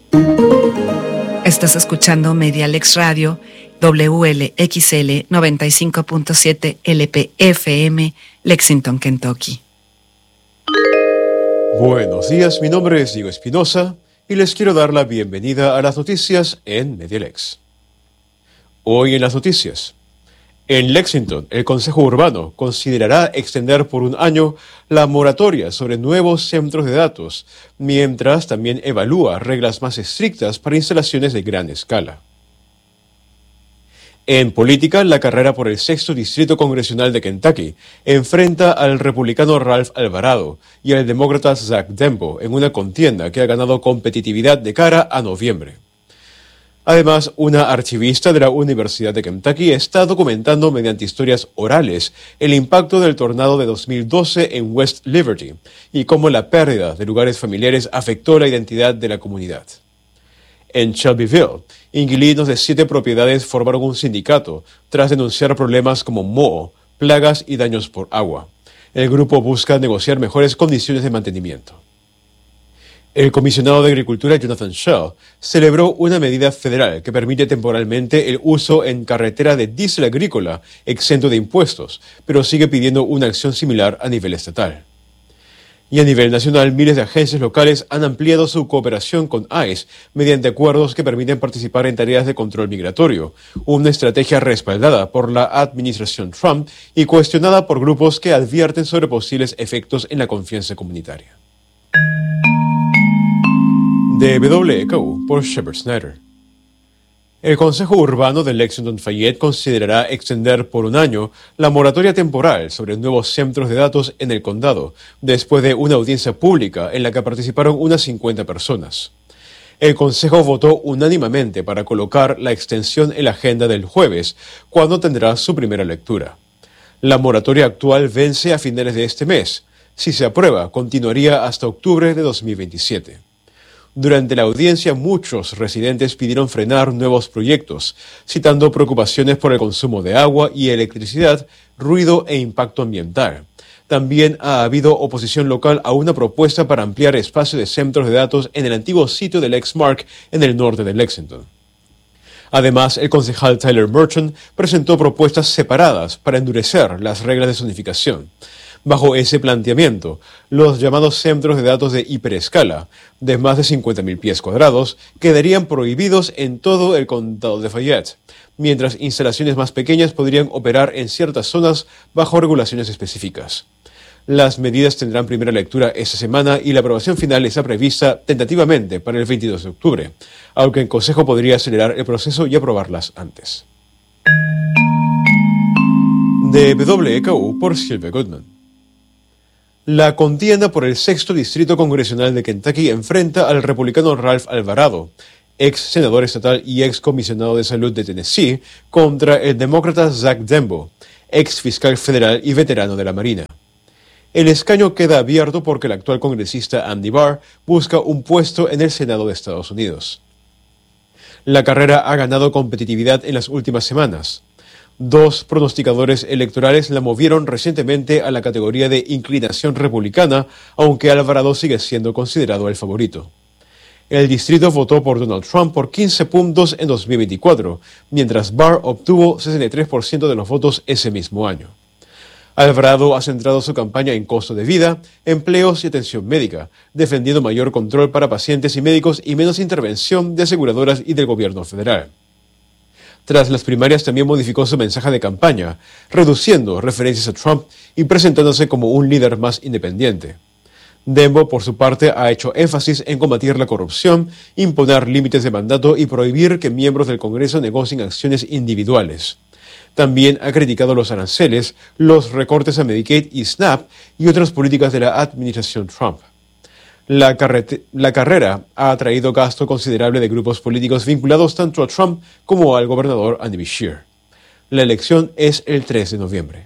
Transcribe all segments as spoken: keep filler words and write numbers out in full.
Estás escuchando Medialex Radio, W L X L noventa y cinco punto siete L P F M, Lexington, Kentucky. Buenos días, mi nombre es Diego Espinosa y les quiero dar la bienvenida a las noticias en Medialex. Hoy en las noticias. En Lexington, el Consejo Urbano considerará extender por un año la moratoria sobre nuevos centros de datos, mientras también evalúa reglas más estrictas para instalaciones de gran escala. En política, la carrera por el sexto distrito congresional de Kentucky enfrenta al republicano Ralph Alvarado y al demócrata Zach Dembo en una contienda que ha ganado competitividad de cara a noviembre. Además, una archivista de la Universidad de Kentucky está documentando mediante historias orales el impacto del tornado de dos mil doce en West Liberty y cómo la pérdida de lugares familiares afectó la identidad de la comunidad. En Shelbyville, inquilinos de siete propiedades formaron un sindicato tras denunciar problemas como moho, plagas y daños por agua. El grupo busca negociar mejores condiciones de mantenimiento. El comisionado de Agricultura, Jonathan Shell, celebró una medida federal que permite temporalmente el uso en carretera de diésel agrícola exento de impuestos, pero sigue pidiendo una acción similar a nivel estatal. Y a nivel nacional, miles de agencias locales han ampliado su cooperación con I C E mediante acuerdos que permiten participar en tareas de control migratorio, una estrategia respaldada por la administración Trump y cuestionada por grupos que advierten sobre posibles efectos en la confianza comunitaria. De W K U por Shepard Snyder. El Consejo Urbano de Lexington Fayette considerará extender por un año la moratoria temporal sobre nuevos centros de datos en el condado, después de una audiencia pública en la que participaron unas cincuenta personas. El Consejo votó unánimemente para colocar la extensión en la agenda del jueves, cuando tendrá su primera lectura. La moratoria actual vence a finales de este mes. Si se aprueba, continuaría hasta octubre de dos mil veintisiete. Durante la audiencia, muchos residentes pidieron frenar nuevos proyectos, citando preocupaciones por el consumo de agua y electricidad, ruido e impacto ambiental. También ha habido oposición local a una propuesta para ampliar espacio de centros de datos en el antiguo sitio del Lexmark en el norte de Lexington. Además, el concejal Tyler Merchant presentó propuestas separadas para endurecer las reglas de zonificación. Bajo ese planteamiento, los llamados centros de datos de hiperescala, de más de cincuenta mil pies cuadrados, quedarían prohibidos en todo el condado de Fayette, mientras instalaciones más pequeñas podrían operar en ciertas zonas bajo regulaciones específicas. Las medidas tendrán primera lectura esta semana y la aprobación final está prevista tentativamente para el veintidós de octubre, aunque el Consejo podría acelerar el proceso y aprobarlas antes. De W K U por Sylvia Goodman. La contienda por el sexto distrito congresional de Kentucky enfrenta al republicano Ralph Alvarado, ex senador estatal y ex comisionado de salud de Tennessee, contra el demócrata Zach Dembo, ex fiscal federal y veterano de la Marina. El escaño queda abierto porque el actual congresista Andy Barr busca un puesto en el Senado de Estados Unidos. La carrera ha ganado competitividad en las últimas semanas. Dos pronosticadores electorales la movieron recientemente a la categoría de inclinación republicana, aunque Alvarado sigue siendo considerado el favorito. El distrito votó por Donald Trump por quince puntos en dos mil veinticuatro, mientras Barr obtuvo sesenta y tres por ciento de los votos ese mismo año. Alvarado ha centrado su campaña en costo de vida, empleos y atención médica, defendiendo mayor control para pacientes y médicos y menos intervención de aseguradoras y del gobierno federal. Tras las primarias también modificó su mensaje de campaña, reduciendo referencias a Trump y presentándose como un líder más independiente. Dembo, por su parte, ha hecho énfasis en combatir la corrupción, imponer límites de mandato y prohibir que miembros del Congreso negocien acciones individuales. También ha criticado los aranceles, los recortes a Medicaid y SNAP y otras políticas de la administración Trump. La, carrete- la carrera ha atraído gasto considerable de grupos políticos vinculados tanto a Trump como al gobernador Andy Beshear. La elección es el tres de noviembre.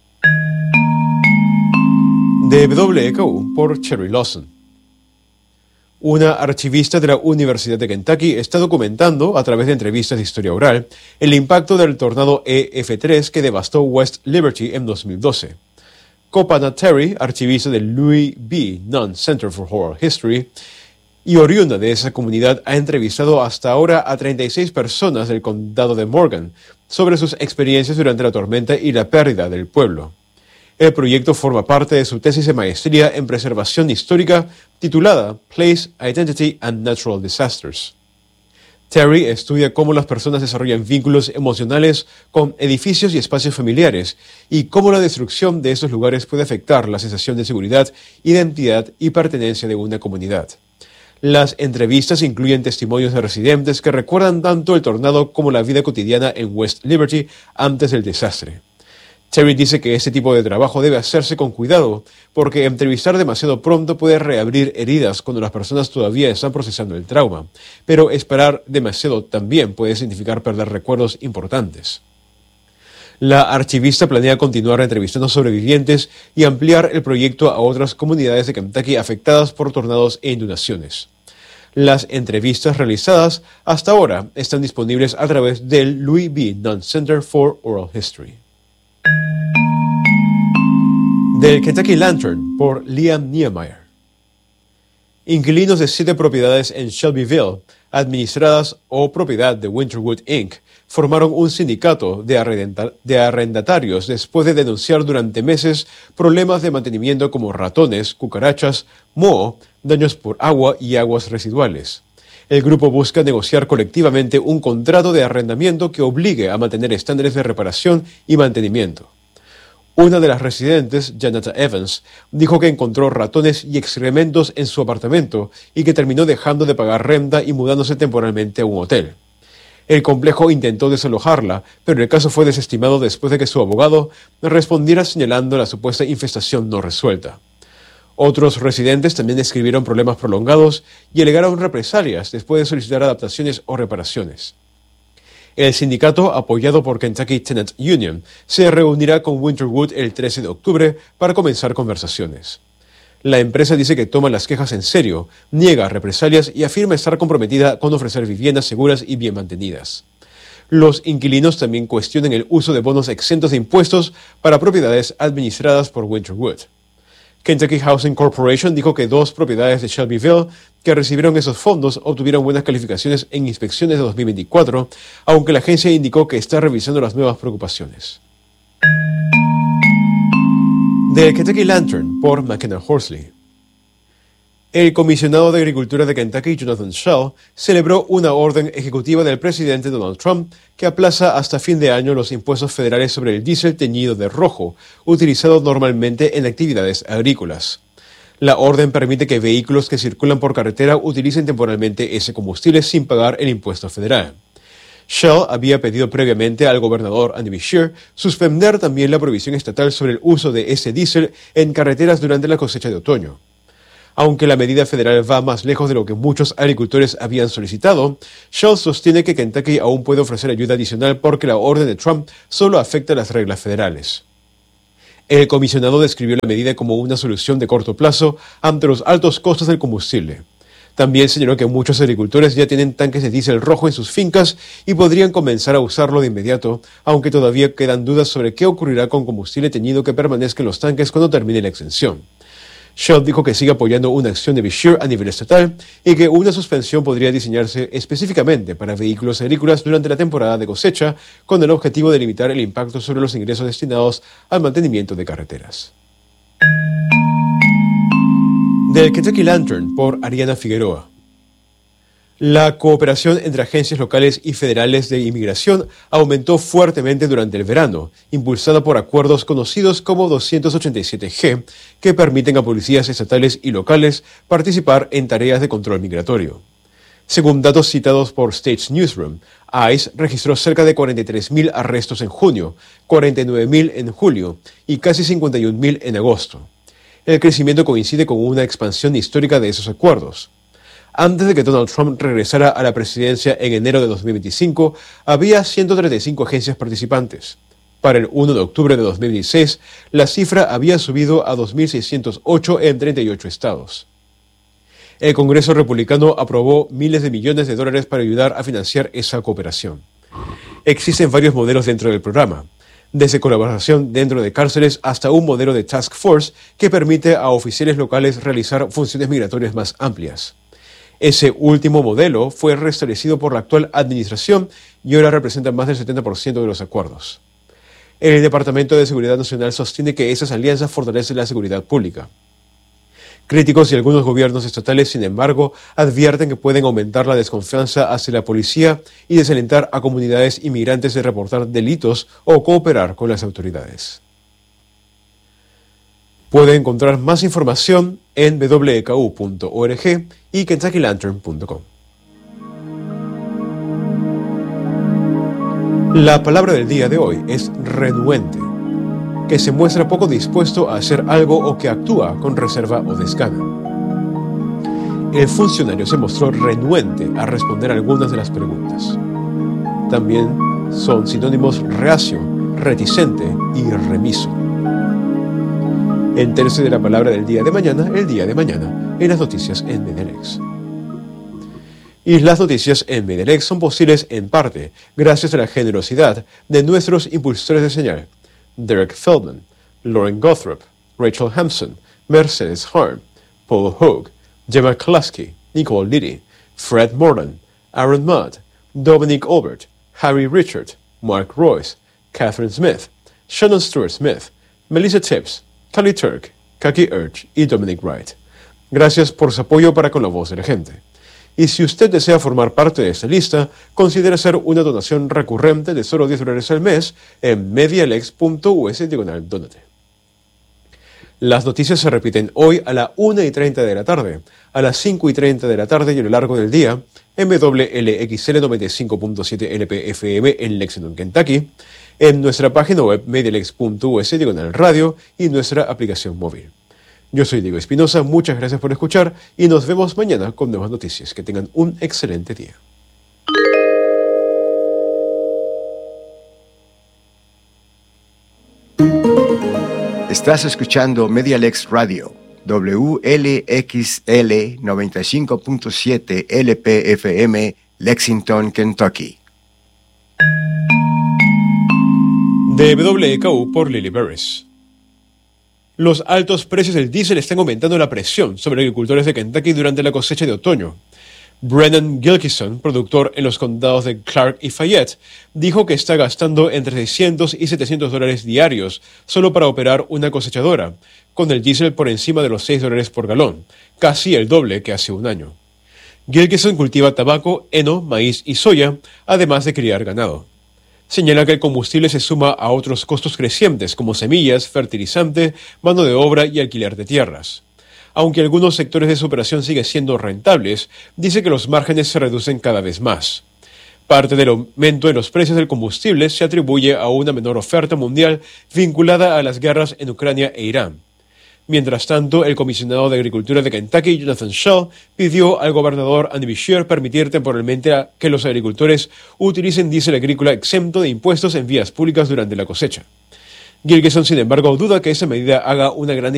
De W K U por Cherry Lawson. Una archivista de la Universidad de Kentucky está documentando, a través de entrevistas de historia oral, el impacto del tornado E F tres que devastó West Liberty en dos mil doce. Copana Terry, archivista del Louis B. Nunn Center for Oral History, y oriunda de esa comunidad ha entrevistado hasta ahora a treinta y seis personas del condado de Morgan sobre sus experiencias durante la tormenta y la pérdida del pueblo. El proyecto forma parte de su tesis de maestría en preservación histórica titulada Place, Identity and Natural Disasters. Terry estudia cómo las personas desarrollan vínculos emocionales con edificios y espacios familiares y cómo la destrucción de esos lugares puede afectar la sensación de seguridad, identidad y pertenencia de una comunidad. Las entrevistas incluyen testimonios de residentes que recuerdan tanto el tornado como la vida cotidiana en West Liberty antes del desastre. Terry dice que este tipo de trabajo debe hacerse con cuidado porque entrevistar demasiado pronto puede reabrir heridas cuando las personas todavía están procesando el trauma, pero esperar demasiado también puede significar perder recuerdos importantes. La archivista planea continuar entrevistando sobrevivientes y ampliar el proyecto a otras comunidades de Kentucky afectadas por tornados e inundaciones. Las entrevistas realizadas hasta ahora están disponibles a través del Louis B. Nunn Center for Oral History. Del Kentucky Lantern, por Liam Niemeyer. Inquilinos de siete propiedades en Shelbyville, administradas o propiedad de Winterwood incorporated, formaron un sindicato de, arrendata- de arrendatarios después de denunciar durante meses problemas de mantenimiento como ratones, cucarachas, moho, daños por agua y aguas residuales. El grupo busca negociar colectivamente un contrato de arrendamiento que obligue a mantener estándares de reparación y mantenimiento. Una de las residentes, Janata Evans, dijo que encontró ratones y excrementos en su apartamento y que terminó dejando de pagar renta y mudándose temporalmente a un hotel. El complejo intentó desalojarla, pero el caso fue desestimado después de que su abogado respondiera señalando la supuesta infestación no resuelta. Otros residentes también describieron problemas prolongados y alegaron represalias después de solicitar adaptaciones o reparaciones. El sindicato, apoyado por Kentucky Tenant Union, se reunirá con Winterwood el trece de octubre para comenzar conversaciones. La empresa dice que toma las quejas en serio, niega represalias y afirma estar comprometida con ofrecer viviendas seguras y bien mantenidas. Los inquilinos también cuestionan el uso de bonos exentos de impuestos para propiedades administradas por Winterwood. Kentucky Housing Corporation dijo que dos propiedades de Shelbyville que recibieron esos fondos obtuvieron buenas calificaciones en inspecciones de dos mil veinticuatro, aunque la agencia indicó que está revisando las nuevas preocupaciones. De Kentucky Lantern, por McKenna Horsley. El comisionado de Agricultura de Kentucky, Jonathan Schell, celebró una orden ejecutiva del presidente Donald Trump que aplaza hasta fin de año los impuestos federales sobre el diésel teñido de rojo, utilizado normalmente en actividades agrícolas. La orden permite que vehículos que circulan por carretera utilicen temporalmente ese combustible sin pagar el impuesto federal. Schell había pedido previamente al gobernador Andy Beshear suspender también la prohibición estatal sobre el uso de ese diésel en carreteras durante la cosecha de otoño. Aunque la medida federal va más lejos de lo que muchos agricultores habían solicitado, Schell sostiene que Kentucky aún puede ofrecer ayuda adicional porque la orden de Trump solo afecta las reglas federales. El comisionado describió la medida como una solución de corto plazo ante los altos costos del combustible. También señaló que muchos agricultores ya tienen tanques de diésel rojo en sus fincas y podrían comenzar a usarlo de inmediato, aunque todavía quedan dudas sobre qué ocurrirá con combustible teñido que permanezca en los tanques cuando termine la exención. Schell dijo que sigue apoyando una acción de Beshear a nivel estatal y que una suspensión podría diseñarse específicamente para vehículos agrícolas durante la temporada de cosecha, con el objetivo de limitar el impacto sobre los ingresos destinados al mantenimiento de carreteras. Del Kentucky Lantern, por Ariana Figueroa. La cooperación entre agencias locales y federales de inmigración aumentó fuertemente durante el verano, impulsada por acuerdos conocidos como doscientos ochenta y siete G, que permiten a policías estatales y locales participar en tareas de control migratorio. Según datos citados por States Newsroom, ICE registró cerca de cuarenta y tres mil arrestos en junio, cuarenta y nueve mil en julio y casi cincuenta y un mil en agosto. El crecimiento coincide con una expansión histórica de esos acuerdos. Antes de que Donald Trump regresara a la presidencia en enero de dos mil veinticinco, había ciento treinta y cinco agencias participantes. Para el primero de octubre de dos mil dieciséis, la cifra había subido a dos mil seiscientos ocho en treinta y ocho estados. El Congreso republicano aprobó miles de millones de dólares para ayudar a financiar esa cooperación. Existen varios modelos dentro del programa, desde colaboración dentro de cárceles hasta un modelo de task force que permite a oficiales locales realizar funciones migratorias más amplias. Ese último modelo fue restablecido por la actual administración y ahora representa más del setenta por ciento de los acuerdos. El Departamento de Seguridad Nacional sostiene que esas alianzas fortalecen la seguridad pública. Críticos y algunos gobiernos estatales, sin embargo, advierten que pueden aumentar la desconfianza hacia la policía y desalentar a comunidades inmigrantes de reportar delitos o cooperar con las autoridades. Puede encontrar más información en w k u punto org y kentucky lantern punto com. La palabra del día de hoy es renuente, que se muestra poco dispuesto a hacer algo o que actúa con reserva o desgana. El funcionario se mostró renuente a responder algunas de las preguntas. También son sinónimos reacio, reticente y remiso. Entérese de la palabra del día de mañana, el día de mañana, en las noticias en Medialex. Y las noticias en Medialex son posibles en parte gracias a la generosidad de nuestros impulsores de señal: Derek Feldman, Lauren Gothrop, Rachel Hampson, Mercedes Harm, Paul Hogue, Gemma Klasky, Nicole Liddy, Fred Morland, Aaron Mudd, Dominic Albert, Harry Richard, Mark Royce, Catherine Smith, Shannon Stewart Smith, Melissa Tibbs, Kelly Turk, Kaki Urch y Dominic Wright. Gracias por su apoyo para con la voz de la gente. Y si usted desea formar parte de esta lista, considere hacer una donación recurrente de solo diez dólares al mes en medialex punto u s diagonal donate. Las noticias se repiten hoy a la una y treinta de la tarde, a las cinco y treinta de la tarde y a lo largo del día en W L X L noventa y cinco punto siete L P F M en Lexington, Kentucky, en nuestra página web medialex punto u s diagonal radio y nuestra aplicación móvil. Yo soy Diego Espinosa, muchas gracias por escuchar y nos vemos mañana con nuevas noticias. Que tengan un excelente día. Estás escuchando Medialex Radio, W L X L noventa y cinco punto siete L P F M, Lexington, Kentucky. De W K U por Lily Beres. Los altos precios del diésel están aumentando la presión sobre agricultores de Kentucky durante la cosecha de otoño. Brennan Gilkison, productor en los condados de Clark y Fayette, dijo que está gastando entre seiscientos y setecientos dólares diarios solo para operar una cosechadora, con el diésel por encima de los seis dólares por galón, casi el doble que hace un año. Gilkison cultiva tabaco, heno, maíz y soya, además de criar ganado. Señala que el combustible se suma a otros costos crecientes como semillas, fertilizante, mano de obra y alquiler de tierras. Aunque algunos sectores de su operación siguen siendo rentables, dice que los márgenes se reducen cada vez más. Parte del aumento en los precios del combustible se atribuye a una menor oferta mundial vinculada a las guerras en Ucrania e Irán. Mientras tanto, el comisionado de Agricultura de Kentucky, Jonathan Shaw, pidió al gobernador Andy Beshear permitir temporalmente a que los agricultores utilicen diésel agrícola exento de impuestos en vías públicas durante la cosecha. Gilkison, sin embargo, duda que esa medida haga una gran